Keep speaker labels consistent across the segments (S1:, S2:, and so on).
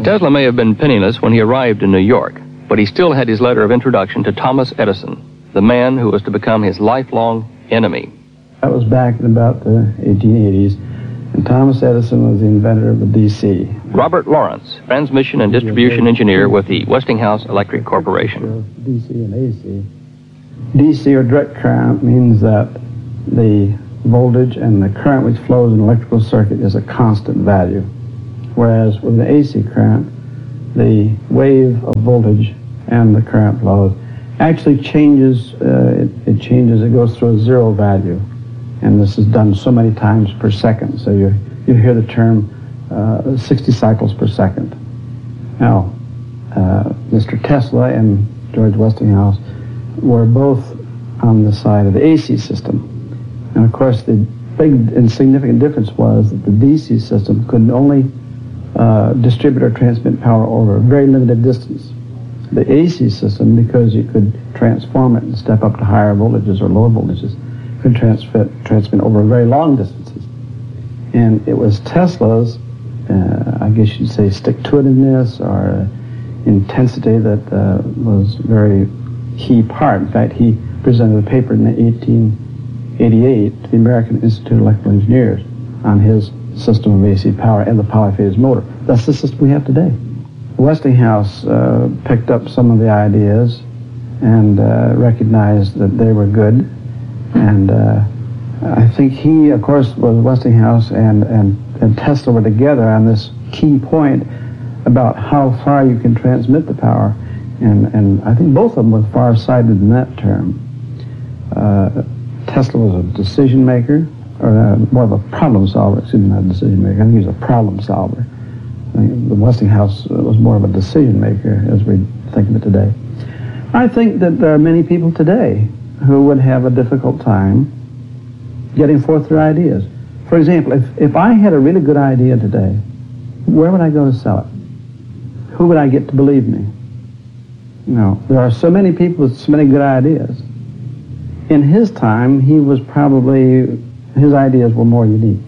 S1: Tesla may have been penniless when he arrived in New York, but he still had his letter of introduction to Thomas Edison, the man who was to become his lifelong enemy.
S2: That was back in about the 1880s, and Thomas Edison was the inventor of the DC.
S1: Robert Lawrence, transmission and distribution engineer with the Westinghouse Electric Corporation.
S2: DC and AC. DC, or direct current, means that the voltage and the current which flows in an electrical circuit is a constant value, whereas with the AC current, the wave of voltage and the current flows actually changes. It changes. It goes through a zero value, and this is done so many times per second. So you hear the term 60 cycles per second. Now, Mr. Tesla and George Westinghouse were both on the side of the AC system. And of course, the big and significant difference was that the DC system could only distribute or transmit power over a very limited distance. The AC system, because you could transform it and step up to higher voltages or lower voltages, could transmit over very long distances. And it was Tesla's, I guess you'd say, stick-to-itiveness or intensity that was very key part. In fact, he presented a paper in 1888 to the American Institute of Electrical Engineers on his system of AC power and the polyphase motor. That's the system we have today. Westinghouse picked up some of the ideas and recognized that they were good. And I think he, of course, was Westinghouse and Tesla were together on this key point about how far you can transmit the power. And I think both of them were far-sighted in that term. Tesla was a decision maker, or more of a problem solver, excuse me, not a decision maker. I think he was a problem solver. I think the Westinghouse was more of a decision maker as we think of it today. I think that there are many people today who would have a difficult time getting forth their ideas. For example, if I had a really good idea today, where would I go to sell it? Who would I get to believe me? No, there are so many people with so many good ideas. In his time, his ideas were more unique.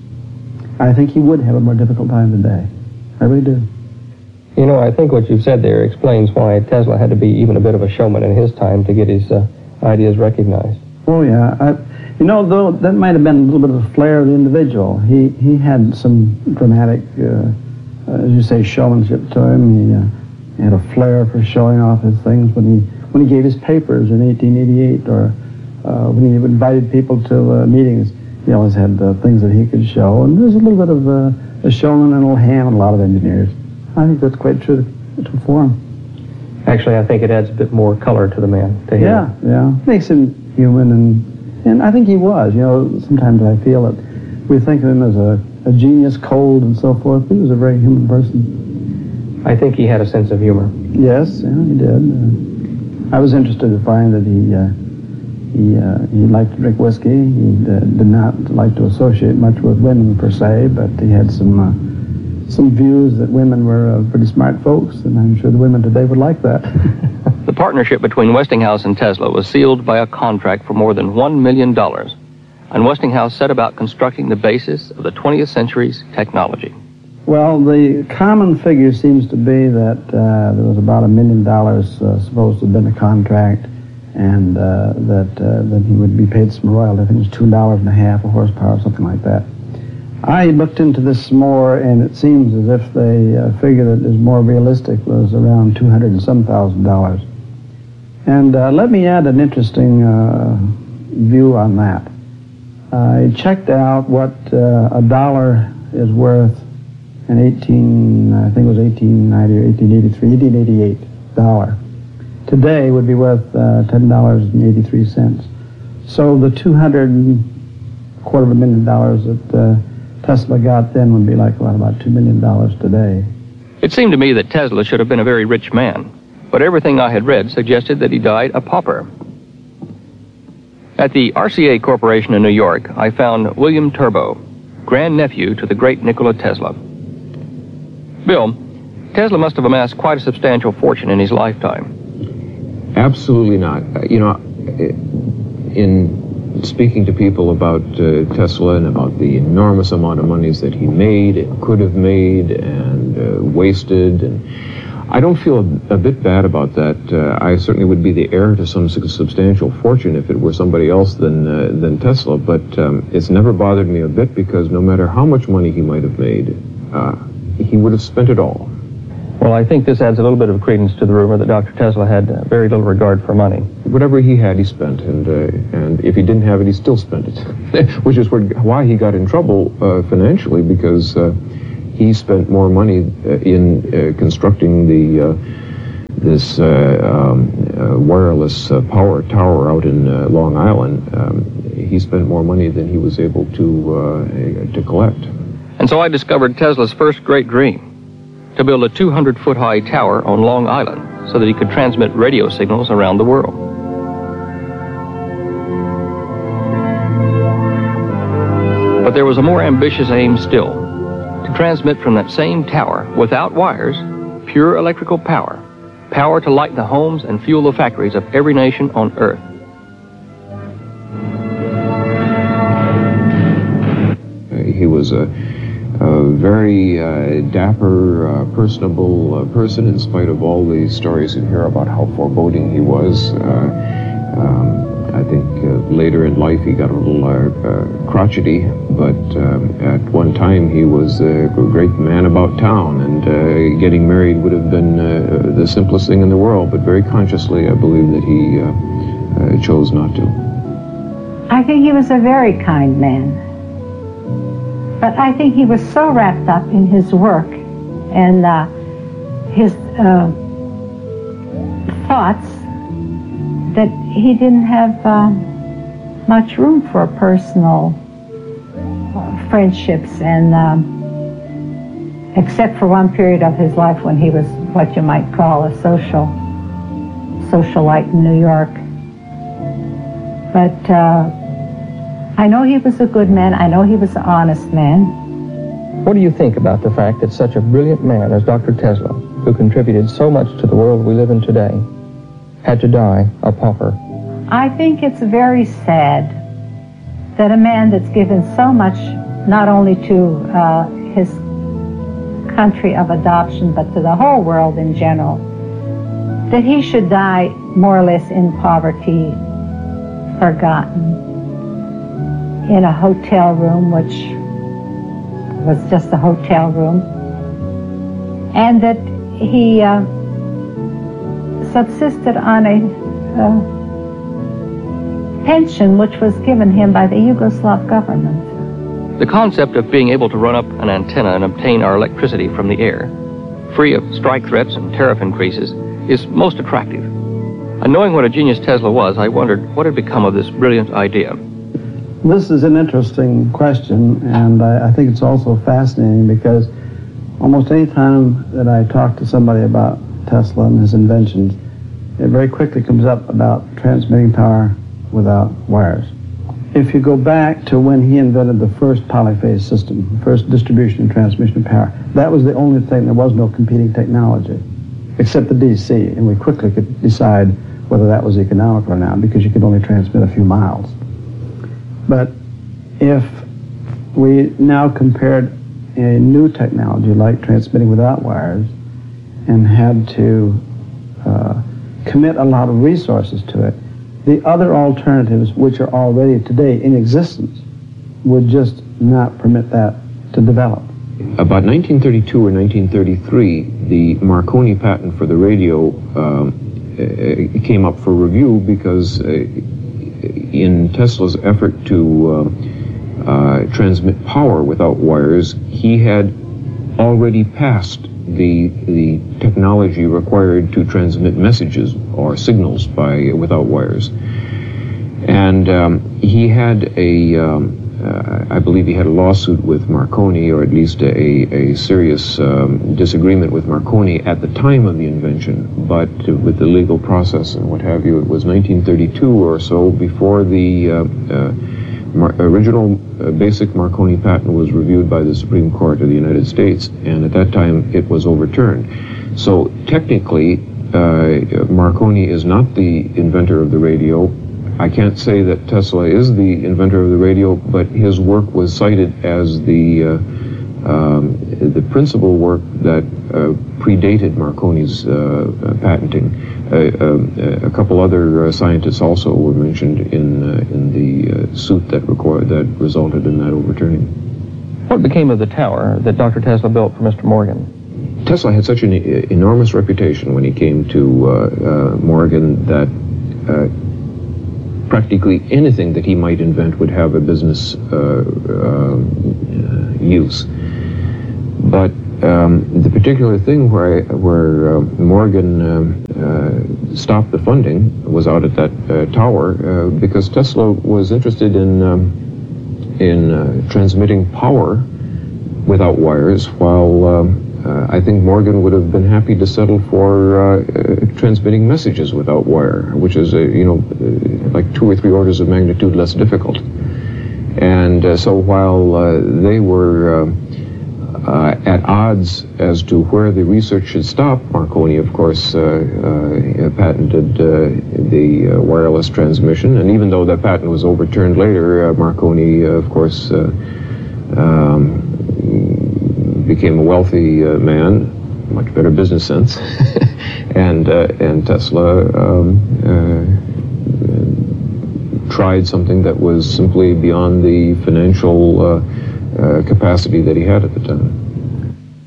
S2: I think he would have a more difficult time today. I really do.
S3: You know, I think what you've said there explains why Tesla had to be even a bit of a showman in his time to get his ideas recognized.
S2: Oh, yeah. Though that might have been a little bit of a flair of the individual. He had some dramatic, as you say, showmanship to him. He had a flair for showing off his things when he gave his papers in 1888, or when he invited people to meetings. He always had things that he could show, and there's a little bit of a showman and a little ham in a lot of engineers. I think that's quite true to form.
S3: Actually, I think it adds a bit more color to the man. To
S2: him. Yeah. Makes him human, and I think he was. Sometimes I feel that we think of him as a genius, cold, and so forth. He was a very human person.
S3: I think he had a sense of humor.
S2: Yes, yeah, he did. I was interested to find that he liked to drink whiskey. He did not like to associate much with women per se, but he had some views that women were pretty smart folks, and I'm sure the women today would like that.
S1: The partnership between Westinghouse and Tesla was sealed by a contract for more than $1 million, and Westinghouse set about constructing the basis of the 20th century's technology.
S2: Well, the common figure seems to be that there was about $1 million supposed to have been a contract, and that he would be paid some royalty. I think it was $2.50 a horsepower, something like that. I looked into this more, and it seems as if the figure that is more realistic was around $200 and some thousand. And let me add an interesting view on that. I checked out what a dollar is worth in 1890 or 1883, 1888 dollar. Today would be worth $10.83. So the $225,000 that Tesla got then would be like about $2 million today.
S1: It seemed to me that Tesla should have been a very rich man, but everything I had read suggested that he died a pauper. At the RCA Corporation in New York, I found William Turbo, grandnephew to the great Nikola Tesla. Bill, Tesla must have amassed quite a substantial fortune in his lifetime.
S4: Absolutely not. In speaking to people about Tesla and about the enormous amount of monies that he made and could have made and wasted, and I don't feel a bit bad about that. I certainly would be the heir to some substantial fortune if it were somebody else than Tesla, but it's never bothered me a bit, because no matter how much money he might have made, he would have spent it all.
S1: Well, I think this adds a little bit of credence to the rumor that Dr. Tesla had very little regard for money.
S4: Whatever he had, he spent, and if he didn't have it, he still spent it, which is why he got in trouble financially, because he spent more money in constructing this wireless power tower out in Long Island. He spent more money than he was able to collect.
S1: And so I discovered Tesla's first great dream: to build a 200-foot-high tower on Long Island so that he could transmit radio signals around the world. But there was a more ambitious aim still: to transmit from that same tower, without wires, pure electrical power, power to light the homes and fuel the factories of every nation on Earth.
S4: He was a very dapper, personable person, in spite of all the stories you hear about how foreboding he was. I think later in life he got a little crotchety, but at one time he was a great man about town, and getting married would have been the simplest thing in the world, but very consciously I believe that he chose not to.
S5: I think he was a very kind man. But I think he was so wrapped up in his work and his thoughts that he didn't have much room for personal friendships, and except for one period of his life when he was what you might call a socialite in New York. But I know he was a good man. I know he was an honest man.
S3: What do you think about the fact that such a brilliant man as Dr. Tesla, who contributed so much to the world we live in today, had to die a pauper?
S5: I think it's very sad that a man that's given so much, not only to his country of adoption, but to the whole world in general, that he should die more or less in poverty, forgotten, in a hotel room, which was just a hotel room, and that he subsisted on a pension which was given him by the Yugoslav government.
S1: The concept of being able to run up an antenna and obtain our electricity from the air, free of strike threats and tariff increases, is most attractive. And knowing what a genius Tesla was, I wondered what had become of this brilliant idea.
S2: This is an interesting question, and I think it's also fascinating, because almost any time that I talk to somebody about Tesla and his inventions, it very quickly comes up about transmitting power without wires. If you go back to when he invented the first polyphase system, the first distribution and transmission of power, that was the only thing. There was no competing technology, except the DC, and we quickly could decide whether that was economical or not, because you could only transmit a few miles. But if we now compared a new technology like transmitting without wires and had to commit a lot of resources to it, the other alternatives, which are already today in existence, would just not permit that to develop.
S4: About 1932 or 1933, the Marconi patent for the radio came up for review, because in Tesla's effort to transmit power without wires, he had already passed the technology required to transmit messages or signals without wires. And he had I believe he had a lawsuit with Marconi, or at least a serious disagreement with Marconi at the time of the invention, but with the legal process and what have you, it was 1932 or so before the original basic Marconi patent was reviewed by the Supreme Court of the United States, and at that time it was overturned. So technically, Marconi is not the inventor of the radio, I can't say that Tesla is the inventor of the radio, but his work was cited as the principal work that predated Marconi's patenting. A couple other scientists also were mentioned in the suit that resulted in that overturning.
S1: What became of the tower that Dr. Tesla built for Mr. Morgan?
S4: Tesla had such an enormous reputation when he came to Morgan that practically anything that he might invent would have a business use. But the particular thing where Morgan stopped the funding was out at that tower because Tesla was interested in transmitting power without wires, while I think Morgan would have been happy to settle for transmitting messages without wire, which is like 2 or 3 orders of magnitude less difficult. And so while they were at odds as to where the research should stop, Marconi, of course, patented the wireless transmission. And even though that patent was overturned later, Marconi, of course, became a wealthy man, much better business sense, and Tesla tried something that was simply beyond the financial capacity that he had at the time.